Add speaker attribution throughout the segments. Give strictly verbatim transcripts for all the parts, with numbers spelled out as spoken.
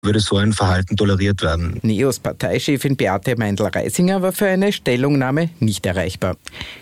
Speaker 1: würde so ein Verhalten toleriert werden.
Speaker 2: NEOS Parteichefin Beate Meindl-Reisinger war für eine Stellungnahme nicht erreichbar.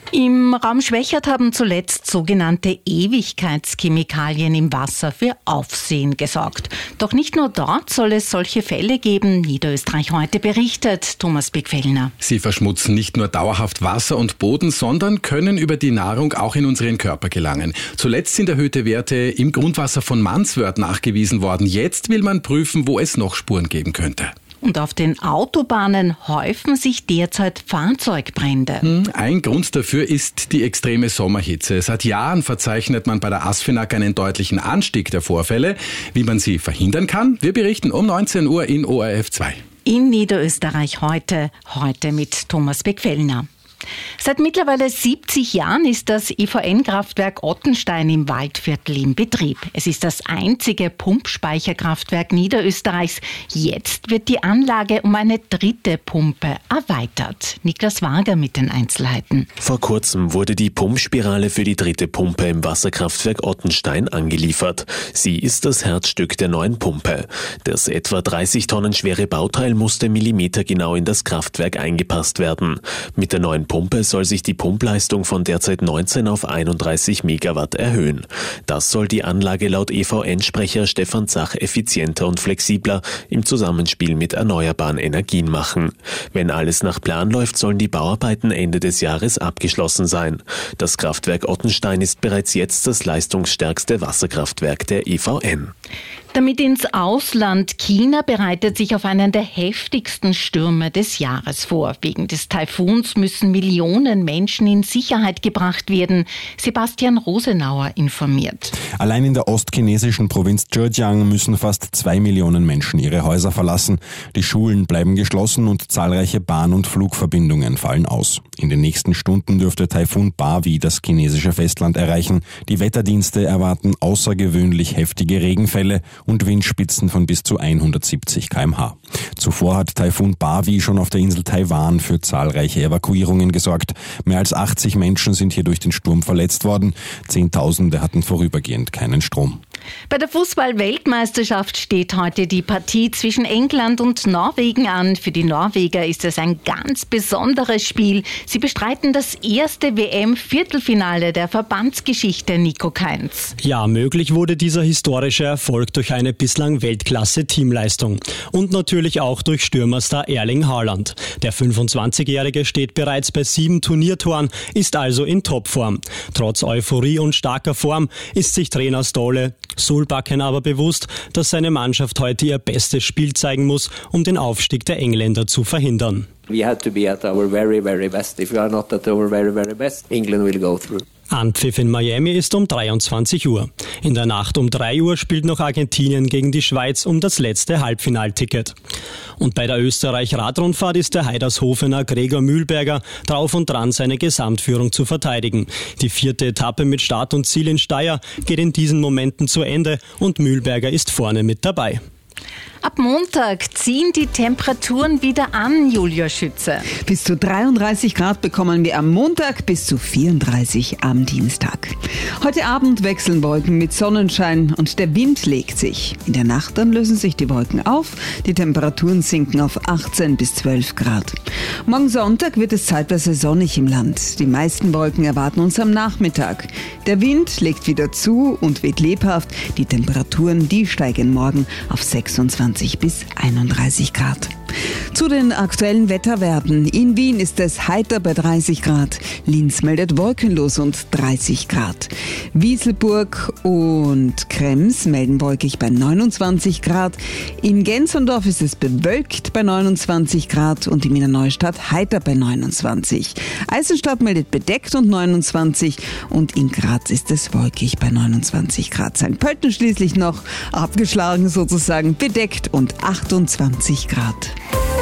Speaker 3: Im Raum Schwächert haben zuletzt sogenannte Ewigkeitschemikalien im Wasser für Aufsehen gesorgt. Doch nicht nur dort soll es solche Fälle geben. Niederösterreich heute berichtet Thomas Beckfellner.
Speaker 4: Sie verschmutzen nicht nur dauerhaft Wasser und Boden, sondern können über die Nahrung auch in unseren Körper gelangen. Zuletzt sind erhöhte Werte im Grundwasser von Manswörth nachgewiesen worden. Jetzt will man prüfen, wo es noch Spuren geben könnte.
Speaker 3: Und auf den Autobahnen häufen sich derzeit Fahrzeugbrände.
Speaker 4: Ein Grund dafür ist die extreme Sommerhitze. Seit Jahren verzeichnet man bei der ASFINAG einen deutlichen Anstieg der Vorfälle. Wie man sie verhindern kann, wir berichten um neunzehn Uhr in O R F zwei.
Speaker 3: In Niederösterreich heute, heute mit Thomas Beckfellner. Seit mittlerweile siebzig Jahren ist das E V N-Kraftwerk Ottenstein im Waldviertel in Betrieb. Es ist das einzige Pumpspeicherkraftwerk Niederösterreichs. Jetzt wird die Anlage um eine dritte Pumpe erweitert. Niklas Wager mit den Einzelheiten.
Speaker 5: Vor kurzem wurde die Pumpspirale für die dritte Pumpe im Wasserkraftwerk Ottenstein angeliefert. Sie ist das Herzstück der neuen Pumpe. Das etwa dreißig Tonnen schwere Bauteil musste millimetergenau in das Kraftwerk eingepasst werden. Mit der neuen Pumpe soll sich die Pumpleistung von derzeit neunzehn auf einunddreißig Megawatt erhöhen. Das soll die Anlage laut E V N-Sprecher Stefan Zach effizienter und flexibler im Zusammenspiel mit erneuerbaren Energien machen. Wenn alles nach Plan läuft, sollen die Bauarbeiten Ende des Jahres abgeschlossen sein. Das Kraftwerk Ottenstein ist bereits jetzt das leistungsstärkste Wasserkraftwerk der E V N.
Speaker 3: Damit ins Ausland. China bereitet sich auf einen der heftigsten Stürme des Jahres vor. Wegen des Taifuns müssen Millionen Menschen in Sicherheit gebracht werden. Sebastian Rosenauer informiert.
Speaker 6: Allein in der ostchinesischen Provinz Zhejiang müssen fast zwei Millionen Menschen ihre Häuser verlassen. Die Schulen bleiben geschlossen und zahlreiche Bahn- und Flugverbindungen fallen aus. In den nächsten Stunden dürfte Taifun Bawi das chinesische Festland erreichen. Die Wetterdienste erwarten außergewöhnlich heftige Regenfälle und Windspitzen von bis zu hundertsiebzig Kilometer pro Stunde. Zuvor hat Taifun Bawi schon auf der Insel Taiwan für zahlreiche Evakuierungen gesorgt. Mehr als achtzig Menschen sind hier durch den Sturm verletzt worden. Zehntausende hatten vorübergehend keinen Strom.
Speaker 3: Bei der Fußball-Weltmeisterschaft steht heute die Partie zwischen England und Norwegen an. Für die Norweger ist es ein ganz besonderes Spiel. Sie bestreiten das erste W M-Viertelfinale der Verbandsgeschichte, Nico Kainz.
Speaker 7: Ja, möglich wurde dieser historische Erfolg durch eine bislang Weltklasse-Teamleistung. Und natürlich auch durch Stürmerstar Erling Haaland. Der fünfundzwanzigjährige steht bereits bei sieben Turniertoren, ist also in Topform. Trotz Euphorie und starker Form ist sich Trainer Ståle Solbakken aber bewusst, dass seine Mannschaft heute ihr bestes Spiel zeigen muss, um den Aufstieg der Engländer zu verhindern.
Speaker 8: We have to be at our very, very best. If we are not at our very, very best, England will go through.
Speaker 7: Anpfiff in Miami ist um dreiundzwanzig Uhr. In der Nacht um drei Uhr spielt noch Argentinien gegen die Schweiz um das letzte Halbfinalticket. Und bei der Österreich-Radrundfahrt ist der Heidershofener Gregor Mühlberger drauf und dran, seine Gesamtführung zu verteidigen. Die vierte Etappe mit Start und Ziel in Steyr geht in diesen Momenten zu Ende und Mühlberger ist vorne mit dabei.
Speaker 3: Ab Montag ziehen die Temperaturen wieder an, Julia Schütze.
Speaker 9: Bis zu dreiunddreißig Grad bekommen wir am Montag, bis zu vierunddreißig am Dienstag. Heute Abend wechseln Wolken mit Sonnenschein und der Wind legt sich. In der Nacht dann lösen sich die Wolken auf, die Temperaturen sinken auf achtzehn bis zwölf Grad. Morgen Sonntag wird es zeitweise sonnig im Land. Die meisten Wolken erwarten uns am Nachmittag. Der Wind legt wieder zu und weht lebhaft. Die Temperaturen, die steigen morgen auf sechsundzwanzig bis einunddreißig Grad. Zu den aktuellen Wetterwerten. In Wien ist es heiter bei dreißig Grad. Linz meldet wolkenlos und dreißig Grad. Wieselburg und Krems melden wolkig bei neunundzwanzig Grad. In Gensendorf ist es bewölkt bei neunundzwanzig Grad und in Wiener Neustadt heiter bei neunundzwanzig. Eisenstadt meldet bedeckt und neunundzwanzig und in Graz ist es wolkig bei neunundzwanzig Grad. Sankt Pölten schließlich noch abgeschlagen sozusagen, bedeckt und achtundzwanzig Grad.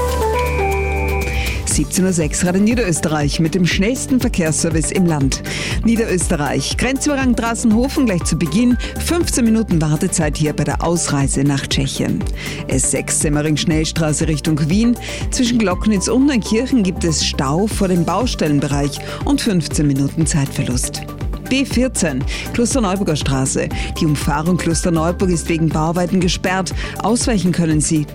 Speaker 9: siebzehn Uhr sechs Radio Niederösterreich mit dem schnellsten Verkehrsservice im Land. Niederösterreich, Grenzübergang Drassenhofen gleich zu Beginn, fünfzehn Minuten Wartezeit hier bei der Ausreise nach Tschechien. S sechs Semmering-Schnellstraße Richtung Wien. Zwischen Glocknitz und Neunkirchen gibt es Stau vor dem Baustellenbereich und fünfzehn Minuten Zeitverlust. B vierzehn, Klosterneuburger Straße. Die Umfahrung Klosterneuburg ist wegen Bauarbeiten gesperrt. Ausweichen können Sie